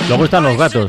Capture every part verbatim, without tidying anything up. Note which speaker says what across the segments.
Speaker 1: Luego están los gatos.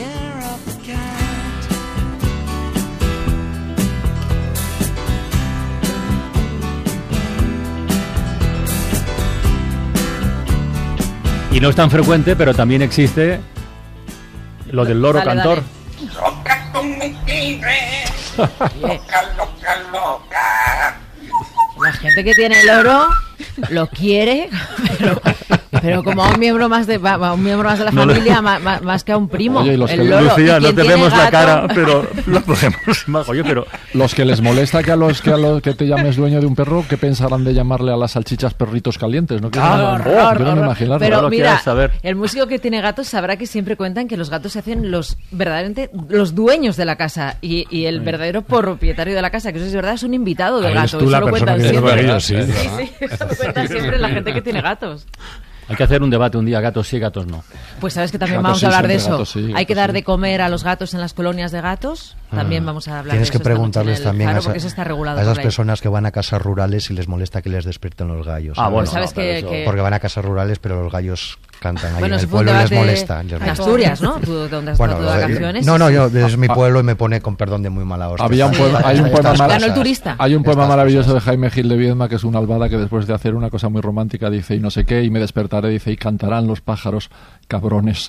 Speaker 1: Y no es tan frecuente, pero también existe lo del loro
Speaker 2: dale,
Speaker 1: cantor.
Speaker 2: Dale.
Speaker 3: Loca con mi tigre. Loca, loca, loca.
Speaker 2: La gente que tiene loro lo quiere, pero, pero como a un miembro más de a un miembro más de la
Speaker 1: No,
Speaker 2: familia,
Speaker 1: no.
Speaker 2: más, más, más que a un primo.
Speaker 4: Oye, y los
Speaker 2: el
Speaker 4: que-
Speaker 2: loro.
Speaker 1: Lucía,
Speaker 2: ¿Y
Speaker 1: no
Speaker 2: quién
Speaker 1: te
Speaker 2: tiene
Speaker 1: vemos la
Speaker 2: gato?
Speaker 1: cara, pero lo podemos imaginar. Oye, pero
Speaker 4: Los que les molesta que a los que a los que te llames dueño de un perro, ¿qué pensarán de llamarle a las salchichas perritos calientes? No quiero,
Speaker 1: Ah,
Speaker 4: no,
Speaker 1: horror,
Speaker 4: no quiero
Speaker 2: horror.
Speaker 4: ni imaginarlo.
Speaker 2: Pero
Speaker 1: No lo
Speaker 2: mira,
Speaker 1: quieras saber.
Speaker 2: el músico que tiene gatos sabrá que siempre cuentan que los gatos se hacen los verdaderamente los dueños de la casa y, y el verdadero propietario de la casa, que eso es verdad, es un invitado del
Speaker 5: Eres
Speaker 2: gato.
Speaker 5: tú
Speaker 2: Eso
Speaker 5: la
Speaker 2: lo
Speaker 5: persona
Speaker 2: cuentan
Speaker 5: que tiene
Speaker 2: siempre.
Speaker 5: ellos, sí.
Speaker 2: Sí, sí, eso lo cuentan siempre la gente que tiene gatos.
Speaker 1: hay que hacer un debate un día, gatos sí, gatos no.
Speaker 2: Pues sabes que también
Speaker 4: Gatos
Speaker 2: vamos
Speaker 4: sí,
Speaker 2: a hablar de
Speaker 4: siempre
Speaker 2: eso.
Speaker 4: gatos sí,
Speaker 2: Hay
Speaker 4: gatos
Speaker 2: que dar
Speaker 4: sí.
Speaker 2: de comer a los gatos en las colonias de gatos. También vamos a hablar
Speaker 6: Tienes
Speaker 2: de
Speaker 6: que
Speaker 2: eso esta noche en
Speaker 6: preguntarles
Speaker 2: el
Speaker 6: también
Speaker 2: Faro,
Speaker 6: a, esa-
Speaker 2: porque eso está regulado
Speaker 6: a esas
Speaker 2: por ley.
Speaker 6: personas que van a casas rurales y les molesta que les despierten los gallos.
Speaker 1: Ah,
Speaker 6: ¿sabes?
Speaker 1: bueno,
Speaker 2: Sabes
Speaker 1: no, pero
Speaker 2: que-
Speaker 1: eso-
Speaker 2: que-
Speaker 6: Porque van a casas rurales, pero los gallos cantan ahí
Speaker 2: Bueno,
Speaker 6: en
Speaker 2: eso
Speaker 6: el
Speaker 2: fue un
Speaker 6: pueblo y les
Speaker 2: debate
Speaker 6: molesta. les
Speaker 2: en
Speaker 6: molesta.
Speaker 2: Asturias, ¿no? Tú, donde has
Speaker 6: Bueno,
Speaker 2: estado tú de
Speaker 6: lo de-
Speaker 2: vacaciones.
Speaker 6: no, no, yo es mi pueblo y me pone con perdón de muy mala hostia.
Speaker 4: Había un
Speaker 6: Estas-
Speaker 4: poema, hay un
Speaker 6: estas
Speaker 4: poema,
Speaker 6: cosas.
Speaker 2: Ganó el turista.
Speaker 4: hay un poema
Speaker 6: Estas
Speaker 4: maravilloso
Speaker 6: cosas.
Speaker 4: de Jaime Gil de Viedma, que es una albada que después de hacer una cosa muy romántica dice y no sé qué, y me despertaré, dice, y cantarán los pájaros, cabrones.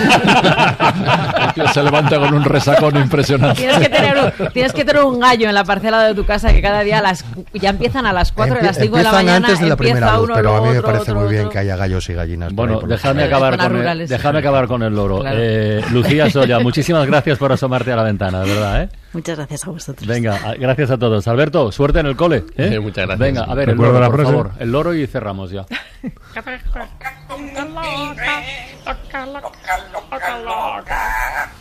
Speaker 4: El tío se levanta con un resacón impresionante.
Speaker 2: Tienes que, tener un, tienes que tener un gallo en la parcela de tu casa que cada día a las, ya empiezan a las cuatro de las
Speaker 6: Empie-
Speaker 2: cinco de la
Speaker 6: empiezan
Speaker 2: mañana.
Speaker 6: antes de la
Speaker 2: empieza
Speaker 6: primera luz,
Speaker 2: uno,
Speaker 6: pero a mí me
Speaker 2: luego otro,
Speaker 6: parece
Speaker 2: otro,
Speaker 6: muy bien
Speaker 2: otro.
Speaker 6: que haya gallos y gallinas. por
Speaker 1: Bueno,
Speaker 6: ahí por los
Speaker 1: dejadme
Speaker 2: Zonas
Speaker 1: acabar, con el,
Speaker 2: rurales.
Speaker 1: dejadme acabar con el loro.
Speaker 2: Claro.
Speaker 1: Eh, Lucía Solla, muchísimas gracias por asomarte a la ventana, de verdad, ¿eh?
Speaker 7: Muchas gracias a vosotros.
Speaker 1: Venga, a- gracias a todos. Alberto, suerte en el cole. ¿eh?
Speaker 5: Eh, muchas gracias.
Speaker 1: Venga, a ver, el
Speaker 5: Recuerdo
Speaker 1: loro,
Speaker 5: la
Speaker 1: por
Speaker 5: frase.
Speaker 1: favor. El loro y cerramos ya.
Speaker 3: Loca con mi tigre. Loca, loca, loca, loca.